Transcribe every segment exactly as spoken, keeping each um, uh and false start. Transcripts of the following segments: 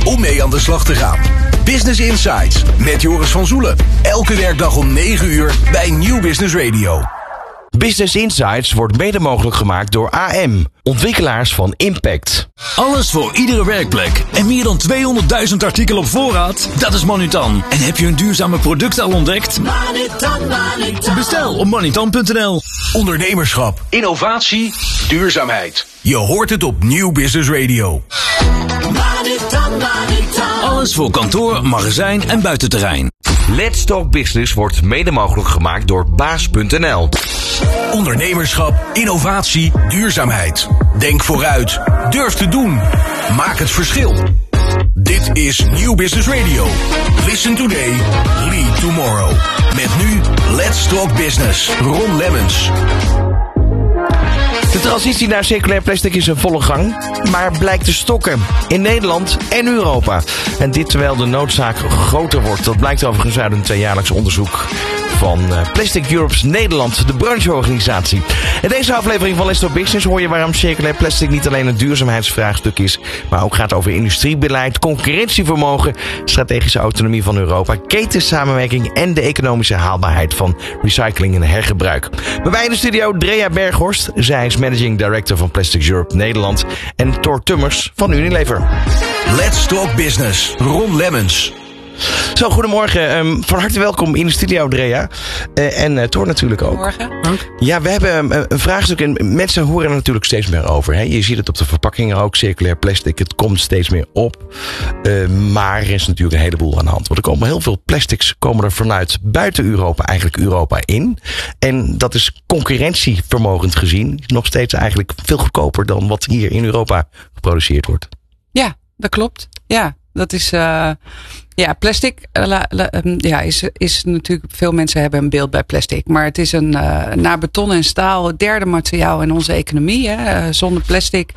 om mee aan de slag te gaan. Business Insights met Joris van Zoelen. Elke werkdag om negen uur bij Nieuw Business Radio. Business Insights wordt mede mogelijk gemaakt door A M, ontwikkelaars van Impact. Alles voor iedere werkplek en meer dan tweehonderdduizend artikelen op voorraad? Dat is Manutan. En heb je een duurzame product al ontdekt? Manutan, Manutan. Bestel op manutan punt n l. Ondernemerschap, innovatie, duurzaamheid. Je hoort het op Nieuw Business Radio. Manutan, Manutan. Alles voor kantoor, magazijn en buitenterrein. Let's Talk Business wordt mede mogelijk gemaakt door baas punt n l. Ondernemerschap, innovatie, duurzaamheid. Denk vooruit. Durf te doen. Maak het verschil. Dit is Nieuw Business Radio. Listen today, lead tomorrow. Met nu Let's Talk Business. Ron Lemmens. De transitie naar circulair plastic is in volle gang, maar blijkt te stokken in Nederland en Europa. En dit terwijl de noodzaak groter wordt. Dat blijkt overigens uit een tweejaarlijks onderzoek van Plastic Europe's Nederland, de brancheorganisatie. In deze aflevering van Let's Talk Business hoor je waarom circulair plastic niet alleen een duurzaamheidsvraagstuk is, maar ook gaat over industriebeleid, concurrentievermogen, strategische autonomie van Europa, ketensamenwerking en de economische haalbaarheid van recycling en hergebruik. Bij mij in de studio Drea Berghorst. Zij is Managing Director van Plastic Europe Nederland en Thor Tummers van Unilever. Let's Talk Business. Ron Lemmens. Zo, goedemorgen. Um, van harte welkom in de studio, Drea. Uh, en uh, Thor natuurlijk ook. Goedemorgen. Ja, we hebben um, een vraagstuk en mensen horen er natuurlijk steeds meer over. Hè? Je ziet het op de verpakkingen ook, circulair plastic. Het komt steeds meer op. Uh, maar er is natuurlijk een heleboel aan de hand. Want er komen heel veel plastics komen er vanuit buiten Europa, eigenlijk Europa in. En dat is concurrentievermogend gezien nog steeds eigenlijk veel goedkoper dan wat hier in Europa geproduceerd wordt. Ja, dat klopt. Ja, dat is... Uh... Ja, plastic uh, la, la, um, ja, is, is natuurlijk, veel mensen hebben een beeld bij plastic. Maar het is een, uh, na beton en staal, het derde materiaal in onze economie. Hè. Uh, zonder plastic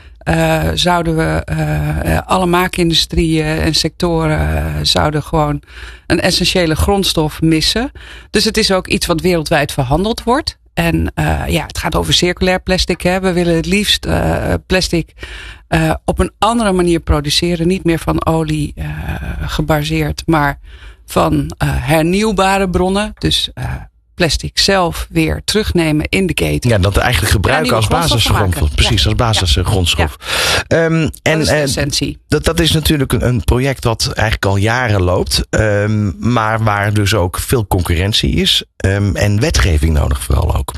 uh, zouden we uh, alle maakindustrieën en sectoren uh, zouden gewoon een essentiële grondstof missen. Dus het is ook iets wat wereldwijd verhandeld wordt. En uh, ja, het gaat over circulair plastic. Hè. We willen het liefst uh, plastic uh, op een andere manier produceren. Niet meer van olie uh, gebaseerd, maar van uh, hernieuwbare bronnen. Dus uh, plastic zelf weer terugnemen in de keten. Ja, dat eigenlijk gebruiken als basisgrondstof. Precies, ja. als basisgrondstof. Ja. Um, en, dat is de essentie. Dat, dat is natuurlijk een, een project dat eigenlijk al jaren loopt. Um, maar waar dus ook veel concurrentie is. Um, en wetgeving nodig vooral ook.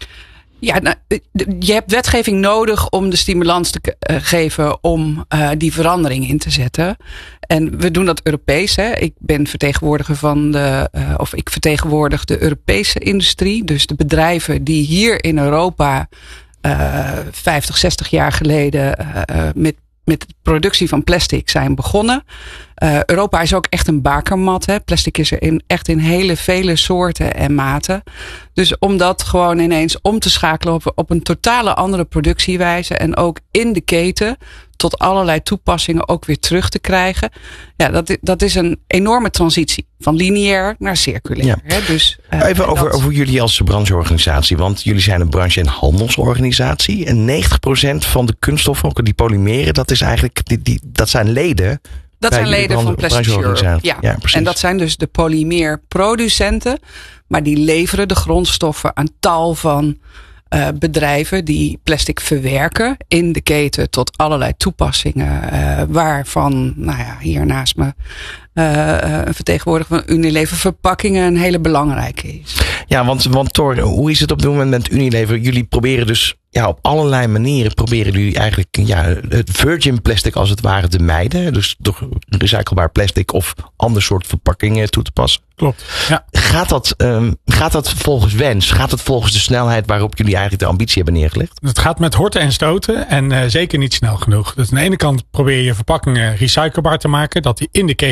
Ja, nou, je hebt wetgeving nodig om de stimulans te uh, geven om uh, die verandering in te zetten. En we doen dat Europees. Hè. Ik ben vertegenwoordiger van de, uh, of ik vertegenwoordig de Europese industrie. Dus de bedrijven die hier in Europa uh, vijftig, zestig jaar geleden uh, met met de productie van plastic zijn begonnen. Uh, Europa is ook echt een bakermat. Hè. Plastic is er in, echt in hele vele soorten en maten. Dus om dat gewoon ineens om te schakelen op, op een totale andere productiewijze en ook in de keten tot allerlei toepassingen ook weer terug te krijgen. Ja, dat, dat is een enorme transitie. Van lineair naar circulair. Ja. Hè. Dus, uh, Even over, dat... over jullie als brancheorganisatie. Want jullie zijn een branche- en handelsorganisatie. En negentig procent van de kunststoffen, ook die polymeren, dat is eigenlijk, die, die, dat zijn leden. Dat zijn leden van Plastic Europe. Ja. Ja, en dat zijn dus de polymeerproducenten. Maar die leveren de grondstoffen aan tal van uh, bedrijven die plastic verwerken in de keten tot allerlei toepassingen. Uh, waarvan, nou ja, hier naast me uh, een vertegenwoordiger van Unilever Verpakkingen een hele belangrijke is. Ja, want, want Thor, hoe is het op dit moment met Unilever? Jullie proberen dus ja, op allerlei manieren proberen jullie eigenlijk ja, het virgin plastic als het ware te mijden. Dus door recyclebaar plastic of ander soort verpakkingen toe te passen. Klopt. Ja. Gaat dat, um, gaat dat volgens wens? Gaat het volgens de snelheid waarop jullie eigenlijk de ambitie hebben neergelegd? Het gaat met horten en stoten en uh, zeker niet snel genoeg. Dus aan de ene kant probeer je verpakkingen recyclebaar te maken. Dat die in de keten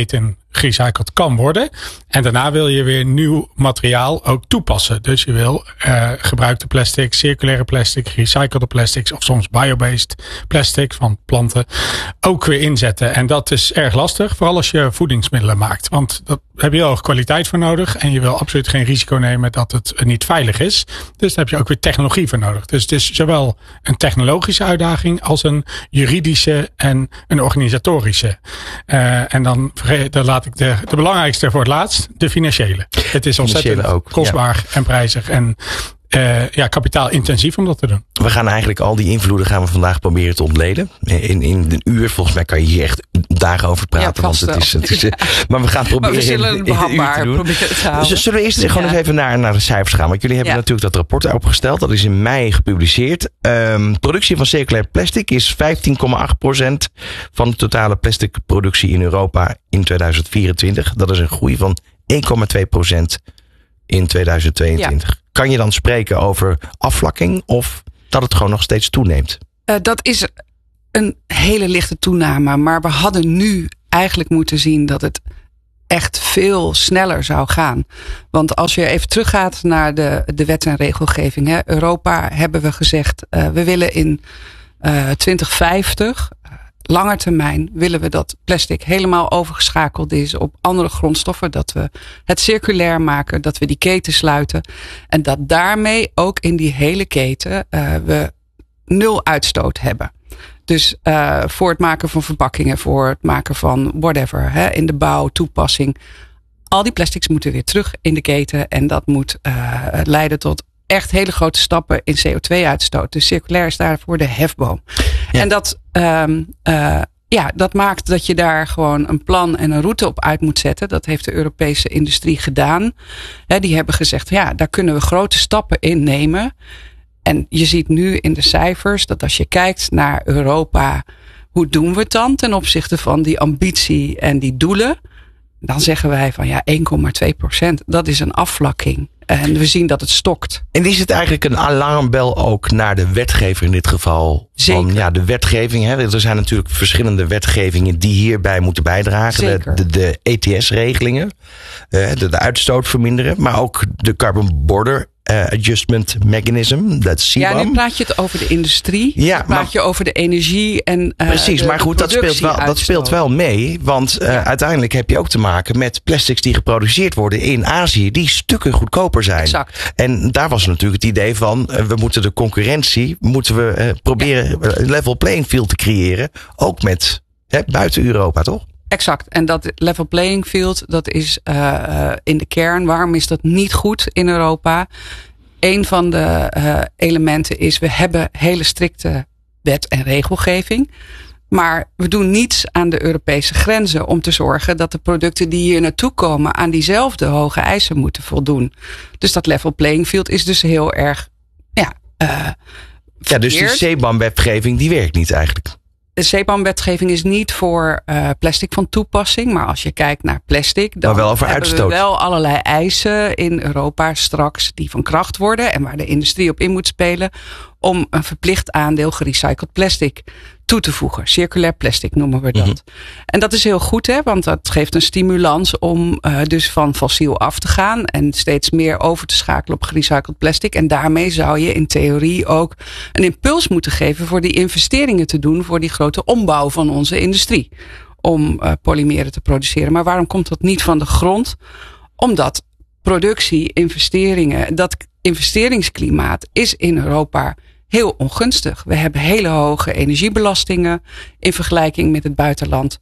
gerecycled kan worden. En daarna wil je weer nieuw materiaal ook toepassen. Dus je wil uh, gebruikte plastic, circulaire plastic, gerecyclede plastics of soms biobased plastic van planten ook weer inzetten. En dat is erg lastig, vooral als je voedingsmiddelen maakt. Want dat heb je heel erg kwaliteit voor nodig en je wil absoluut geen risico nemen dat het niet veilig is. Dus daar heb je ook weer technologie voor nodig. Dus het is zowel een technologische uitdaging als een juridische en een organisatorische. Uh, en dan, dan laat ik de, de belangrijkste voor het laatst, de financiële. Het is ontzettend ook, kostbaar ja. en prijzig en uh, ja, kapitaalintensief om dat te doen. We gaan eigenlijk al die invloeden gaan we vandaag proberen te ontleden. In, in een uur, volgens mij kan je hier echt dagen over praten. Ja, want het is, het is, ja. Maar we gaan proberen maar we zullen in, in een uur te doen. Te dus zullen we eerst ja. gewoon eens even naar, naar de cijfers gaan. Want jullie hebben ja. natuurlijk dat rapport opgesteld. Dat is in mei gepubliceerd. Um, productie van circulair plastic is vijftien komma acht procent van de totale plastic productie in Europa in tweeduizend vierentwintig. Dat is een groei van één komma twee procent in tweeduizend tweeëntwintig. Ja. Kan je dan spreken over afvlakking of dat het gewoon nog steeds toeneemt? Uh, dat is een hele lichte toename. Maar we hadden nu eigenlijk moeten zien dat het echt veel sneller zou gaan. Want als je even teruggaat naar de, de wet en regelgeving. Hè, Europa hebben we gezegd, uh, we willen in uh, twintig vijftig... Langer termijn willen we dat plastic helemaal overgeschakeld is op andere grondstoffen. Dat we het circulair maken, dat we die keten sluiten. En dat daarmee ook in die hele keten uh, we nul uitstoot hebben. Dus uh, voor het maken van verpakkingen, voor het maken van whatever, hè, in de bouw, toepassing. Al die plastics moeten weer terug in de keten. En dat moet uh, leiden tot echt hele grote stappen in C O twee uitstoot. Dus circulair is daarvoor de hefboom. Ja. En dat, um, uh, ja, dat maakt dat je daar gewoon een plan en een route op uit moet zetten. Dat heeft de Europese industrie gedaan. He, die hebben gezegd, ja, daar kunnen we grote stappen in nemen. En je ziet nu in de cijfers dat als je kijkt naar Europa, hoe doen we het dan ten opzichte van die ambitie en die doelen? Dan zeggen wij van ja, één komma twee procent. Dat is een afvlakking. En we zien dat het stokt. En is het eigenlijk een alarmbel ook naar de wetgever in dit geval? Zeker. Van, ja, de wetgeving. Hè? Er zijn natuurlijk verschillende wetgevingen die hierbij moeten bijdragen. Zeker. De, de, de E T S-regelingen. Uh, de, de uitstoot verminderen. Maar ook de Carbon Border Uh, Adjustment Mechanism, dat is C B A M. Ja, nu praat je het over de industrie. Ja, nu praat maar, je over de energie en uh, precies, de, maar goed, dat speelt, wel, dat speelt wel mee. Want uh, ja. uiteindelijk heb je ook te maken met plastics die geproduceerd worden in Azië, die stukken goedkoper zijn. Exact. En daar was natuurlijk het idee van, uh, we moeten de concurrentie, moeten we uh, proberen ja. een level playing field te creëren. Ook met hè, buiten Europa, toch? Exact. En dat level playing field, dat is uh, in de kern. Waarom is dat niet goed in Europa? Een van de uh, elementen is, we hebben hele strikte wet en regelgeving. Maar we doen niets aan de Europese grenzen om te zorgen dat de producten die hier naartoe komen aan diezelfde hoge eisen moeten voldoen. Dus dat level playing field is dus heel erg, ja, uh, ja, dus die C B A M-wetgeving die werkt niet eigenlijk. De C B A M-wetgeving is niet voor uh, plastic van toepassing. Maar als je kijkt naar plastic, dan maar wel over hebben uitstoot. we wel allerlei eisen in Europa straks die van kracht worden. En waar de industrie op in moet spelen. Om een verplicht aandeel gerecycled plastic toe te voegen. Circulair plastic noemen we dat. Mm-hmm. En dat is heel goed, hè, want dat geeft een stimulans om uh, dus van fossiel af te gaan. En steeds meer over te schakelen op gerecycled plastic. En daarmee zou je in theorie ook een impuls moeten geven voor die investeringen te doen. Voor die grote ombouw van onze industrie. Om uh, polymeren te produceren. Maar waarom komt dat niet van de grond? Omdat productie, investeringen, dat investeringsklimaat is in Europa heel ongunstig. We hebben hele hoge energiebelastingen in vergelijking met het buitenland.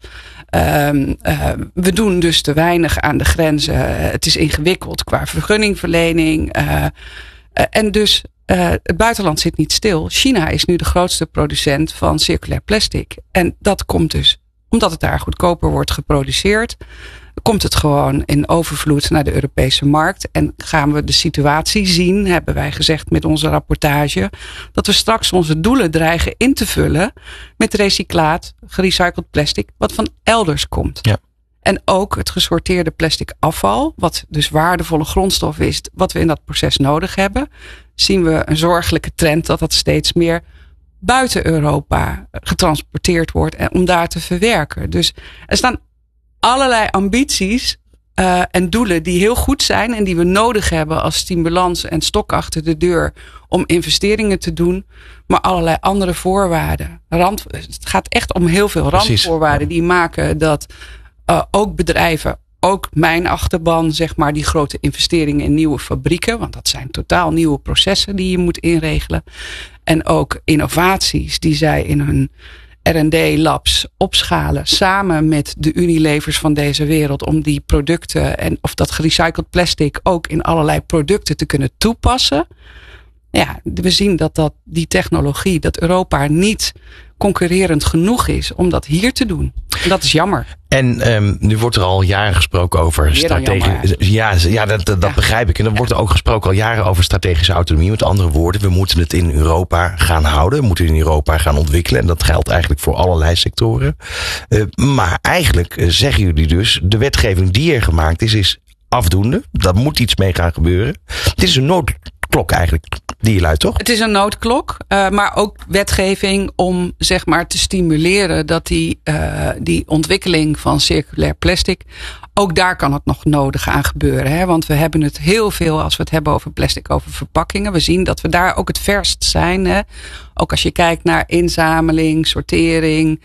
Um, uh, we doen dus te weinig aan de grenzen. Uh, het is ingewikkeld qua vergunningverlening. Uh, uh, en dus uh, het buitenland zit niet stil. China is nu de grootste producent van circulair plastic. En dat komt dus omdat het daar goedkoper wordt geproduceerd. Komt het gewoon in overvloed naar de Europese markt. En gaan we de situatie zien, hebben wij gezegd met onze rapportage, dat we straks onze doelen dreigen in te vullen met recyclaat, gerecycled plastic, wat van elders komt. Ja. En ook het gesorteerde plastic afval, wat dus waardevolle grondstof is, wat we in dat proces nodig hebben, zien we een zorgelijke trend dat dat steeds meer buiten Europa getransporteerd wordt en om daar te verwerken. Dus er staan allerlei ambities uh, en doelen die heel goed zijn en die we nodig hebben als stimulans en stok achter de deur om investeringen te doen, maar allerlei andere voorwaarden. Rand, het gaat echt om heel veel randvoorwaarden Precies. die maken dat uh, ook bedrijven, ook mijn achterban, zeg maar, die grote investeringen in nieuwe fabrieken, want dat zijn totaal nieuwe processen die je moet inregelen. En ook innovaties die zij in hun R en D-labs opschalen samen met de Unilevers van deze wereld om die producten en of dat gerecycled plastic ook in allerlei producten te kunnen toepassen. Ja, we zien dat, dat die technologie, dat Europa niet concurrerend genoeg is om dat hier te doen. En dat is jammer. En um, nu wordt er al jaren gesproken over strategische. Ja, ja, dat, dat ja. begrijp ik. En er ja. wordt er ook gesproken al jaren over strategische autonomie. Met andere woorden, we moeten het in Europa gaan houden. We moeten het in Europa gaan ontwikkelen. En dat geldt eigenlijk voor allerlei sectoren. Uh, maar eigenlijk uh, zeggen jullie dus, de wetgeving die er gemaakt is, is afdoende. Daar moet iets mee gaan gebeuren. Het is een noodklok eigenlijk die je luidt, toch? Het is een noodklok, uh, maar ook wetgeving om zeg maar te stimuleren dat die, uh, die ontwikkeling van circulair plastic, ook daar kan het nog nodig aan gebeuren. Hè? Want we hebben het heel veel als we het hebben over plastic, over verpakkingen. We zien dat we daar ook het verst zijn. Hè? Ook als je kijkt naar inzameling, sortering.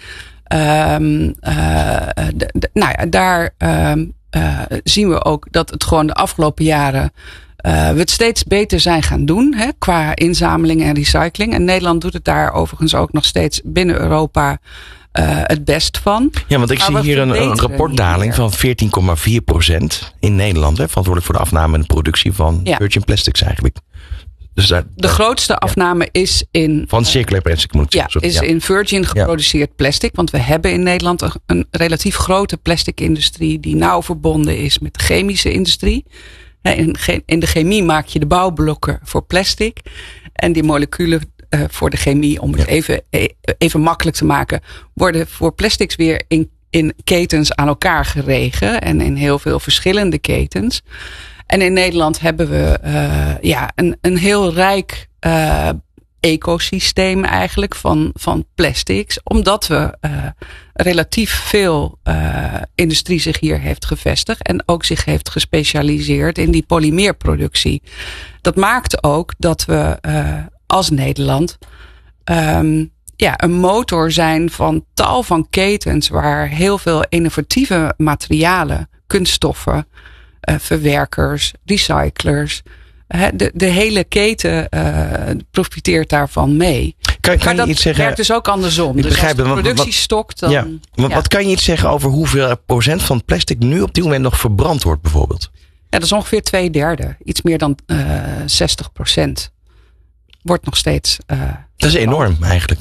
Um, uh, de, de, nou ja, daar um, uh, zien we ook dat het gewoon de afgelopen jaren Uh, we het steeds beter zijn gaan doen, hè, qua inzameling en recycling. En Nederland doet het daar overigens ook nog steeds binnen Europa uh, het best van. Ja, want ik maar zie hier een, een rapportdaling van veertien komma vier procent in Nederland. Hè, verantwoordelijk voor de afname en de productie van ja. virgin plastics eigenlijk. Dus daar, de grootste afname ja. is in van circulair plastic moet ik ja, zeggen. is ja. in virgin geproduceerd ja. plastic. Want we hebben in Nederland een, een relatief grote plastic industrie die nauw verbonden is met de chemische industrie. In de chemie maak je de bouwblokken voor plastic. En die moleculen uh, voor de chemie, om het ja. even, even makkelijk te maken, worden voor plastics weer in, in ketens aan elkaar geregen. En in heel veel verschillende ketens. En in Nederland hebben we uh, ja, een, een heel rijk uh, ecosysteem eigenlijk van, van plastics. Omdat we uh, relatief veel uh, industrie zich hier heeft gevestigd. En ook zich heeft gespecialiseerd in die polymeerproductie. Dat maakt ook dat we uh, als Nederland um, ja, een motor zijn van tal van ketens. Waar heel veel innovatieve materialen, kunststoffen, uh, verwerkers, recyclers. De, de hele keten uh, profiteert daarvan mee. Kan, kan maar dat je iets zeggen? werkt dus ook andersom. Ik dus begrijp als de het, productie wat, stokt, dan... Ja, maar ja. Wat kan je iets zeggen over hoeveel procent van het plastic nu op dit moment nog verbrand wordt bijvoorbeeld? Ja, dat is ongeveer twee derde. Iets meer dan uh, zestig procent wordt nog steeds uh, Dat is enorm eigenlijk.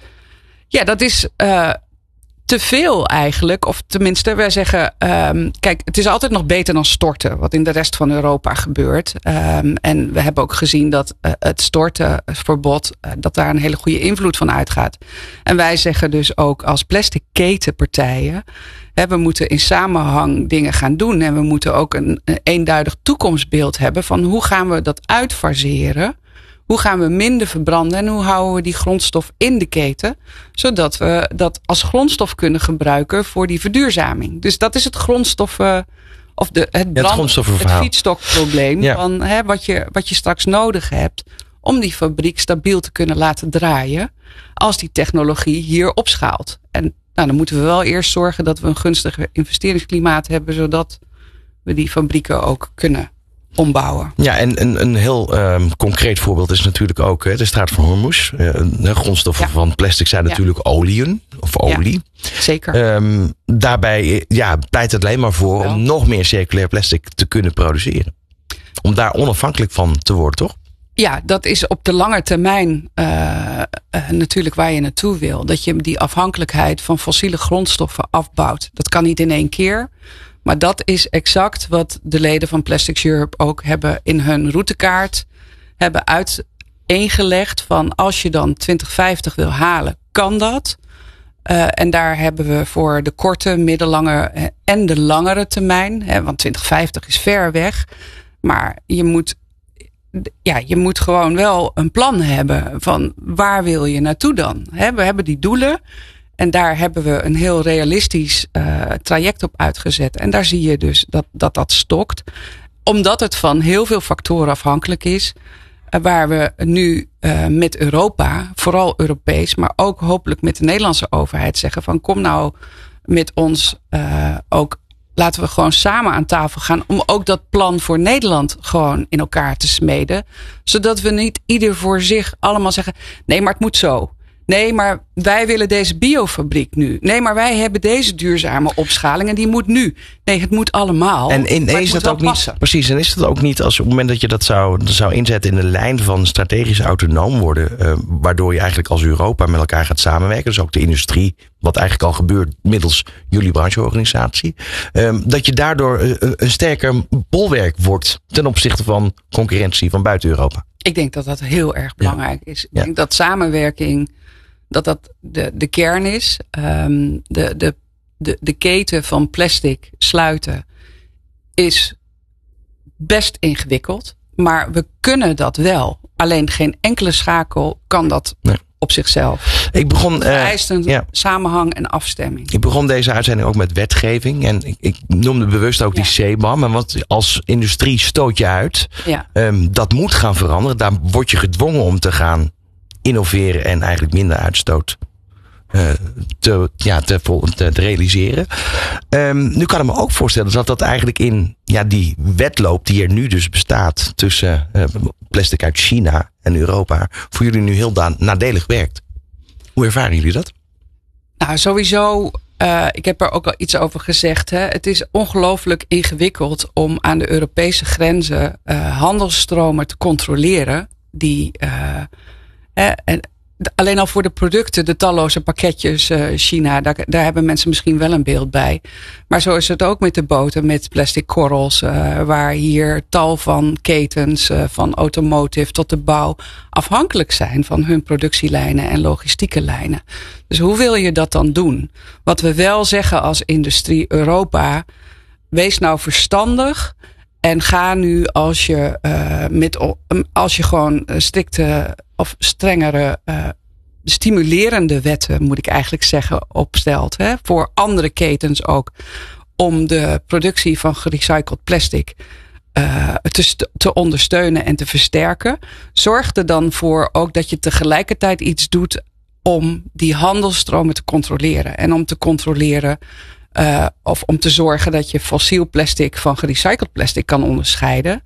Ja, dat is... Uh, te veel eigenlijk, of tenminste, wij zeggen, um, kijk, het is altijd nog beter dan storten, wat in de rest van Europa gebeurt. Um, en we hebben ook gezien dat uh, het stortenverbod, uh, dat daar een hele goede invloed van uitgaat. En wij zeggen dus ook als plastic ketenpartijen, hè, we moeten in samenhang dingen gaan doen en we moeten ook een, een eenduidig toekomstbeeld hebben van hoe gaan we dat uitfaseren. Hoe gaan we minder verbranden en hoe houden we die grondstof in de keten, zodat we dat als grondstof kunnen gebruiken voor die verduurzaming. Dus dat is het grondstoffen of de, het, brand, ja, het, het feedstockprobleem ja. van hè, wat, je, wat je straks nodig hebt om die fabriek stabiel te kunnen laten draaien als die technologie hier opschaalt. En nou, dan moeten we wel eerst zorgen dat we een gunstiger investeringsklimaat hebben, zodat we die fabrieken ook kunnen ombouwen. Ja, en een, een heel um, concreet voorbeeld is natuurlijk ook hè, de Straat van Hormuz. Uh, de grondstoffen ja. van plastic zijn natuurlijk ja. oliën of olie. Ja, zeker. Um, daarbij ja, pleit het alleen maar voor Wel. om nog meer circulair plastic te kunnen produceren. Om daar onafhankelijk van te worden, toch? Ja, dat is op de lange termijn uh, uh, natuurlijk waar je naartoe wil. Dat je die afhankelijkheid van fossiele grondstoffen afbouwt. Dat kan niet in één keer. Maar dat is exact wat de leden van Plastics Europe ook hebben in hun routekaart hebben uiteengelegd van als je dan twintig vijftig wil halen, kan dat. Uh, en daar hebben we voor de korte, middellange en de langere termijn, hè, want twintig vijftig is ver weg. Maar je moet, ja, je moet gewoon wel een plan hebben van waar wil je naartoe dan? Hè, we hebben die doelen. en daar hebben we een heel realistisch uh, traject op uitgezet. En daar zie je dus dat dat, dat stokt. Omdat het van heel veel factoren afhankelijk is. Uh, waar we nu uh, met Europa, vooral Europees, maar ook hopelijk met de Nederlandse overheid zeggen van kom nou met ons uh, ook. Laten we gewoon samen aan tafel gaan om ook dat plan voor Nederland gewoon in elkaar te smeden. Zodat we niet ieder voor zich allemaal zeggen, nee, maar het moet zo. Nee, maar wij willen deze biofabriek nu. Nee, maar wij hebben deze duurzame opschaling en die moet nu. Nee, het moet allemaal. En in, is dat ook niet, precies, en is dat ook niet als op het moment dat je dat zou, zou inzetten in de lijn van strategisch autonoom worden, uh, waardoor je eigenlijk als Europa met elkaar gaat samenwerken, dus ook de industrie, wat eigenlijk al gebeurt middels jullie brancheorganisatie, um, dat je daardoor uh, een sterker bolwerk wordt ten opzichte van concurrentie van buiten Europa? Ik denk dat dat heel erg belangrijk is. Ik Ja. denk dat samenwerking, dat dat de, de kern is. Um, de, de, de, de keten van plastic sluiten is best ingewikkeld. Maar we kunnen dat wel. Alleen geen enkele schakel kan dat Nee. op zichzelf. Ik begon, Het uh, vereist een ja. samenhang en afstemming. Ik begon deze uitzending ook met wetgeving. En ik, ik noemde bewust ook Ja. die C B A M. En wat als industrie stoot je uit. Ja. Um, dat moet gaan veranderen. Daar word je gedwongen om te gaan innoveren en eigenlijk minder uitstoot uh, te, ja, te, vol- te, te realiseren. Um, nu kan ik me ook voorstellen dat dat eigenlijk in ja, die wedloop die er nu dus bestaat tussen uh, plastic uit China en Europa voor jullie nu heel da- nadelig werkt. Hoe ervaren jullie dat? Nou, sowieso, uh, ik heb er ook al iets over gezegd. Hè. Het is ongelooflijk ingewikkeld om aan de Europese grenzen uh, handelsstromen te controleren. Die, uh, hè, en alleen al voor de producten, de talloze pakketjes uh, China, daar, daar hebben mensen misschien wel een beeld bij. Maar zo is het ook met de boten, met plastic korrels, uh, waar hier tal van ketens, uh, van automotive tot de bouw, afhankelijk zijn van hun productielijnen en logistieke lijnen. Dus hoe wil je dat dan doen? Wat we wel zeggen als industrie Europa, wees nou verstandig. En ga nu als je, uh, met, als je gewoon strikte of strengere uh, stimulerende wetten, moet ik eigenlijk zeggen, opstelt. Hè, voor andere ketens ook. Om de productie van gerecycled plastic uh, te, st- te ondersteunen en te versterken. Zorg er dan voor ook dat je tegelijkertijd iets doet om die handelstromen te controleren. En om te controleren Uh, of om te zorgen dat je fossiel plastic van gerecycled plastic kan onderscheiden.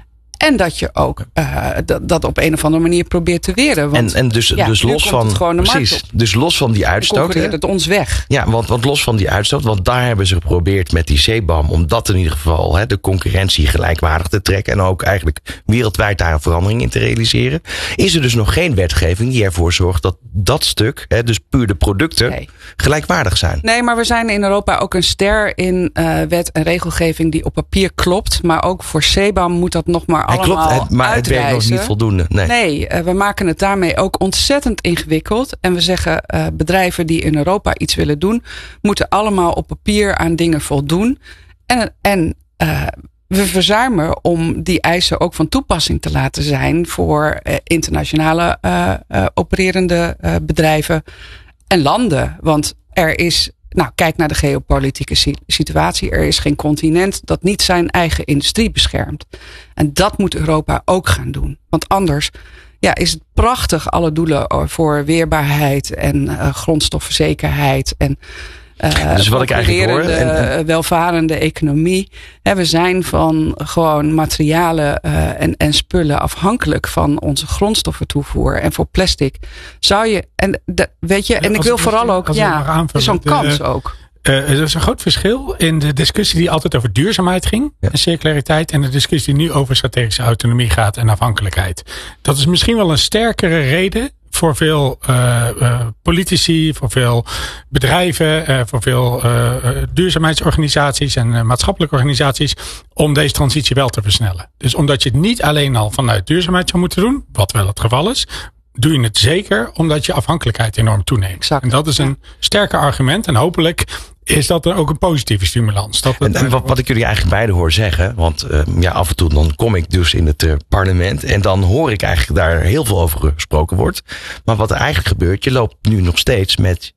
En dat je ook uh, dat, dat op een of andere manier probeert te weren. Want, En, en dus, ja, dus nu los komt van. het gewoon de markt Precies. op. Dus los van die Dan uitstoot. concurreert hè? het ons weg. Ja, want, want los van die uitstoot, want daar hebben ze geprobeerd met die C B A M om dat in ieder geval hè, de concurrentie gelijkwaardig te trekken en ook eigenlijk wereldwijd daar een verandering in te realiseren. Is er dus nog geen wetgeving die ervoor zorgt dat dat stuk, hè, dus puur de producten, Nee. gelijkwaardig zijn? Nee, maar we zijn in Europa ook een ster in uh, wet en regelgeving die op papier klopt. Maar ook voor C B A M moet dat nog maar Hij allemaal klopt, het, maar het uitwijzen. werkt nog niet voldoende. Nee. Nee, uh, we maken het daarmee ook ontzettend ingewikkeld. En we zeggen uh, bedrijven die in Europa iets willen doen, moeten allemaal op papier aan dingen voldoen. En, en uh, we verzuimen om die eisen ook van toepassing te laten zijn voor uh, internationale uh, uh, opererende uh, bedrijven en landen. Want er is, nou kijk naar de geopolitieke si- situatie. Er is geen continent dat niet zijn eigen industrie beschermt. En dat moet Europa ook gaan doen. Want anders ja, is het prachtig alle doelen voor weerbaarheid en uh, grondstoffenzekerheid en Uh, Dus wat ik eigenlijk hoor, concurrerende, en- en- welvarende economie. Hè, we zijn van gewoon materialen uh, en, en spullen afhankelijk van onze grondstoffentoevoer. En voor plastic zou je, en de, weet je, en ik Als wil ik vooral misschien- ook, als ik mag ja, aanvullen, het is zo'n de- kans ook. Uh, er is een groot verschil in de discussie die altijd over duurzaamheid ging Ja. en circulariteit en de discussie die nu over strategische autonomie gaat en afhankelijkheid. Dat is misschien wel een sterkere reden voor veel uh, uh, politici, voor veel bedrijven, uh, voor veel uh, uh, duurzaamheidsorganisaties en uh, maatschappelijke organisaties om deze transitie wel te versnellen. Dus omdat je het niet alleen al vanuit duurzaamheid zou moeten doen, wat wel het geval is, doe je het zeker omdat je afhankelijkheid enorm toeneemt. Exact. En dat is een sterker argument en hopelijk is dat dan ook een positieve stimulans. Dat het, En, en wat, wat ik jullie eigenlijk beide hoor zeggen, want uh, ja, af en toe dan kom ik dus in het uh, parlement en dan hoor ik eigenlijk daar heel veel over gesproken wordt. Maar wat er eigenlijk gebeurt, je loopt nu nog steeds met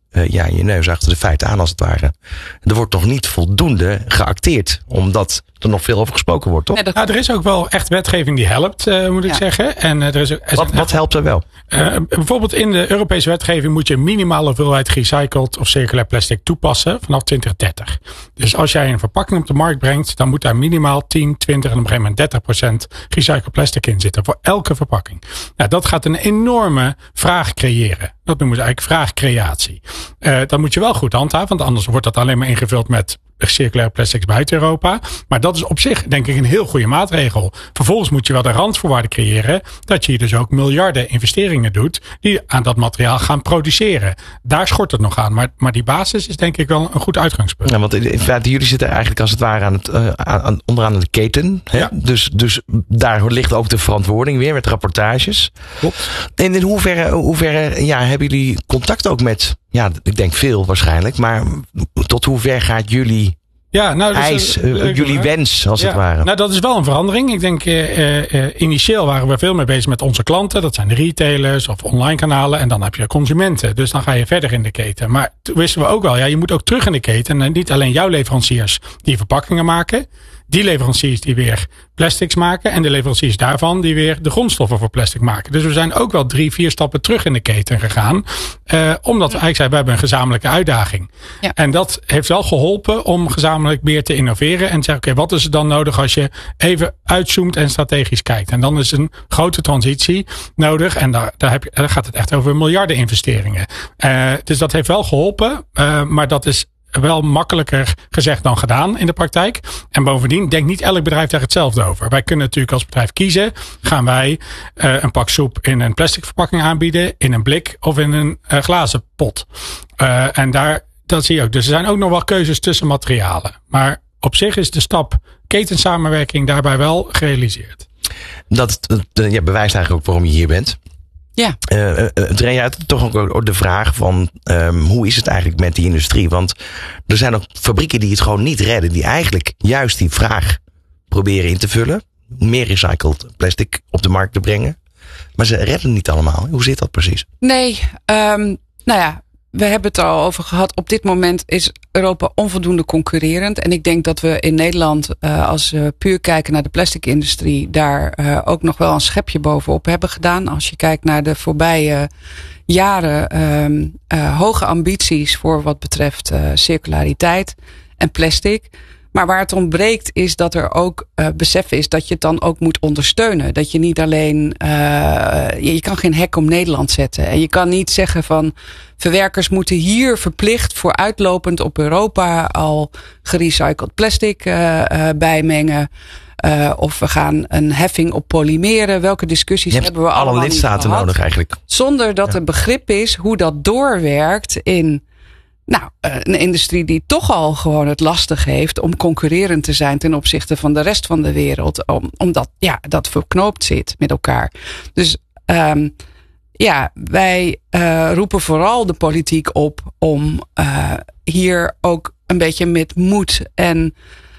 uh, ja, je neus achter de feiten aan als het ware. Er wordt nog niet voldoende geacteerd, omdat er nog veel over gesproken wordt, toch? Nee, dat... Nou, er is ook wel echt wetgeving die helpt, uh, moet ik ja. zeggen. En, uh, er is, er is wat, wat helpt er wel? Uh, bijvoorbeeld in de Europese wetgeving moet je een minimale hoeveelheid gerecycled of circulair plastic toepassen vanaf twintig dertig. Dus als jij een verpakking op de markt brengt, dan moet daar minimaal tien, twintig en op een gegeven moment dertig procent gerecycled plastic in zitten voor elke verpakking. Nou, dat gaat een enorme vraag creëren. Dat noemen ze eigenlijk vraagcreatie. Uh, dat moet je wel goed handhaven, want anders wordt dat alleen maar ingevuld met circulaire plastics buiten Europa. Maar dat is op zich denk ik een heel goede maatregel. Vervolgens moet je wel de randvoorwaarden creëren dat je hier dus ook miljarden investeringen doet die aan dat materiaal gaan produceren. Daar schort het nog aan. Maar, maar die basis is denk ik wel een goed uitgangspunt. Ja, want in feite jullie zitten eigenlijk als het ware aan het, uh, aan, onderaan de keten. Hè? Ja. Dus, dus daar ligt ook de verantwoording weer met rapportages. Klopt. En in hoeverre, hoeverre ja, hebben jullie contact ook met, ja, ik denk veel waarschijnlijk, maar tot hoever gaat jullie Ja, nou, dus, eis, uh, uh, jullie wens als ja, het ware? Nou, dat is wel een verandering. Ik denk, uh, uh, initieel waren we veel meer bezig met onze klanten. Dat zijn de retailers of online kanalen. En dan heb je consumenten. Dus dan ga je verder in de keten. Maar toen wisten we ook wel, ja, je moet ook terug in de keten. En niet alleen jouw leveranciers die verpakkingen maken. Die leveranciers die weer plastics maken. En de leveranciers daarvan die weer de grondstoffen voor plastic maken. Dus we zijn ook wel drie, vier stappen terug in de keten gegaan. Uh, omdat we eigenlijk zeiden, we hebben een gezamenlijke uitdaging. Ja. En dat heeft wel geholpen om gezamenlijk meer te innoveren. En te zeggen, oké, okay, wat is er dan nodig als je even uitzoomt en strategisch kijkt. En dan is een grote transitie nodig. En daar, daar, heb je, daar gaat het echt over miljarden investeringen. Uh, dus dat heeft wel geholpen. Uh, maar dat is wel makkelijker gezegd dan gedaan in de praktijk. En bovendien denkt niet elk bedrijf daar hetzelfde over. Wij kunnen natuurlijk als bedrijf kiezen. Gaan wij uh, een pak soep in een plastic verpakking aanbieden, in een blik of in een uh, glazen pot. Uh, en daar, dat zie je ook. Dus er zijn ook nog wel keuzes tussen materialen. Maar op zich is de stap ketensamenwerking daarbij wel gerealiseerd. Dat uh, ja, bewijst eigenlijk ook waarom je hier bent. Ja. Uh, uh, Drea had toch ook de vraag van um, hoe is het eigenlijk met die industrie? Want er zijn ook fabrieken die het gewoon niet redden. Die eigenlijk juist die vraag proberen in te vullen. Meer recycled plastic op de markt te brengen. Maar ze redden het niet allemaal. Hoe zit dat precies? Nee, um, nou ja. We hebben het al over gehad. Op dit moment is Europa onvoldoende concurrerend. En ik denk dat we in Nederland, uh, als we puur kijken naar de plastic-industrie, daar uh, ook nog wel een schepje bovenop hebben gedaan. Als je kijkt naar de voorbije jaren, um, uh, hoge ambities voor wat betreft uh, circulariteit en plastic. Maar waar het om breekt is dat er ook uh, besef is dat je het dan ook moet ondersteunen. Dat je niet alleen, uh, je, je kan geen hek om Nederland zetten. En je kan niet zeggen van verwerkers moeten hier verplicht vooruitlopend op Europa al gerecycled plastic uh, uh, bijmengen. Uh, of we gaan een heffing op polymeren. Welke discussies je hebt hebben we allemaal alle lidstaten niet nodig eigenlijk. Zonder dat ja. er begrip is hoe dat doorwerkt in Nou, een industrie die toch al gewoon het lastig heeft om concurrerend te zijn ten opzichte van de rest van de wereld. Om, omdat ja, dat verknoopt zit met elkaar. Dus um, ja, wij uh, roepen vooral de politiek op om uh, hier ook een beetje met moed en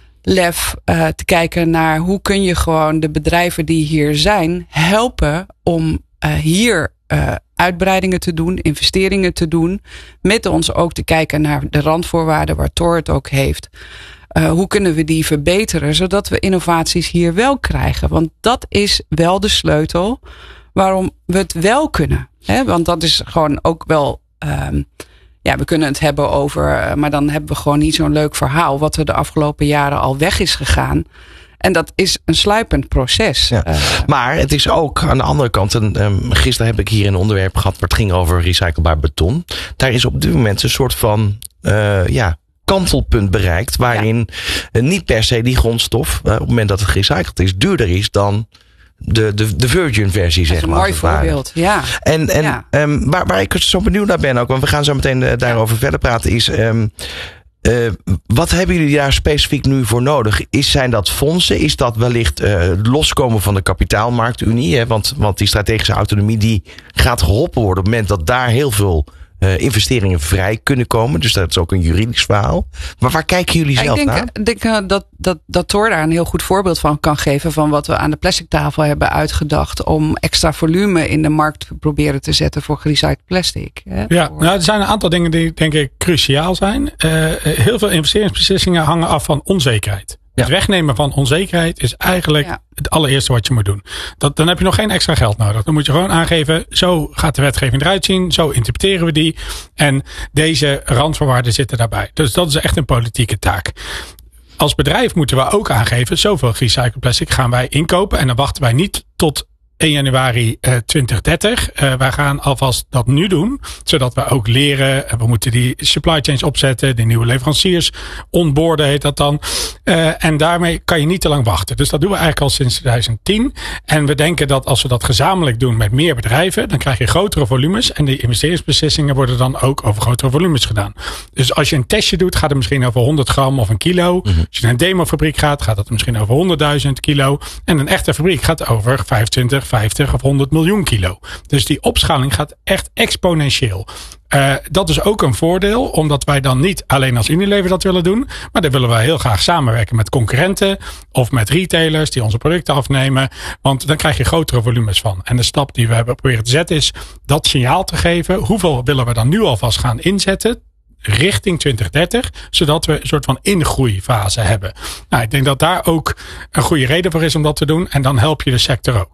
lef uh, te kijken naar hoe kun je gewoon de bedrijven die hier zijn helpen om uh, hier uh, uitbreidingen te doen, investeringen te doen. Met ons ook te kijken naar de randvoorwaarden waar Tor het ook heeft. Uh, hoe kunnen we die verbeteren zodat we innovaties hier wel krijgen? Want dat is wel de sleutel waarom we het wel kunnen. Hè? Want dat is gewoon ook wel Um, ja, we kunnen het hebben over, maar dan hebben we gewoon niet zo'n leuk verhaal wat er de afgelopen jaren al weg is gegaan. En dat is een sluipend proces. Ja. Uh, maar het is ook aan de andere kant. En, um, gisteren heb ik hier een onderwerp gehad waar het ging over recyclebaar beton. Daar is op dit moment een soort van uh, ja, kantelpunt bereikt. Waarin ja. niet per se die grondstof, uh, op het moment dat het gerecycled is, duurder is dan de, de, de virgin versie, zeg maar. Dat is een mooi voorbeeld, ja. En, en ja. Um, waar, waar ik zo benieuwd naar ben ook, want we gaan zo meteen uh, daarover ja. verder praten, is Um, Uh, wat hebben jullie daar specifiek nu voor nodig? Is, zijn dat fondsen? Is dat wellicht uh, loskomen van de kapitaalmarktunie? Hè? Want, want die strategische autonomie die gaat geholpen worden op het moment dat daar heel veel uh, investeringen vrij kunnen komen. Dus dat is ook een juridisch verhaal. Maar waar kijken jullie zelf ik denk, naar? Ik denk uh, dat, dat, dat Thor daar een heel goed voorbeeld van kan geven. Van wat we aan de plastic tafel hebben uitgedacht. Om extra volume in de markt te proberen te zetten voor gerecycled plastic. Hè? Ja, voor... nou, er zijn een aantal dingen die denk ik cruciaal zijn. Uh, heel veel investeringsbeslissingen hangen af van onzekerheid. Ja. Het wegnemen van onzekerheid is eigenlijk ja. het allereerste wat je moet doen. Dat, dan heb je nog geen extra geld nodig. Dan moet je gewoon aangeven, zo gaat de wetgeving eruit zien. Zo interpreteren we die. En deze randvoorwaarden zitten daarbij. Dus dat is echt een politieke taak. Als bedrijf moeten we ook aangeven, zoveel gerecycled plastic gaan wij inkopen. En dan wachten wij niet tot één januari uh, twintig dertig. Uh, wij gaan alvast dat nu doen. Zodat we ook leren. We moeten die supply chains opzetten. Die nieuwe leveranciers onboarden heet dat dan. Uh, en daarmee kan je niet te lang wachten. Dus dat doen we eigenlijk al sinds twintig tien. En we denken dat als we dat gezamenlijk doen met meer bedrijven. Dan krijg je grotere volumes. En de investeringsbeslissingen worden dan ook over grotere volumes gedaan. Dus als je een testje doet gaat het misschien over honderd gram of een kilo. Mm-hmm. Als je naar een demofabriek gaat gaat het misschien over honderdduizend kilo. En een echte fabriek gaat over vijfentwintig, vijftig of honderd miljoen kilo. Dus die opschaling gaat echt exponentieel. Uh, dat is ook een voordeel, omdat wij dan niet alleen als Unilever dat willen doen, maar dan willen wij heel graag samenwerken met concurrenten of met retailers die onze producten afnemen, want dan krijg je grotere volumes van. En de stap die we hebben proberen te zetten is dat signaal te geven. Hoeveel willen we dan nu alvast gaan inzetten richting twintig dertig, zodat we een soort van ingroeifase hebben. Nou, ik denk dat daar ook een goede reden voor is om dat te doen en dan help je de sector ook.